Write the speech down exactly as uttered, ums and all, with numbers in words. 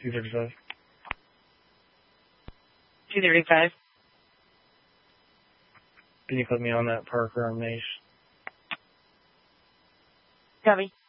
two thirty-five. two thirty-five. Can you put me on that Parker on Mace? Copy.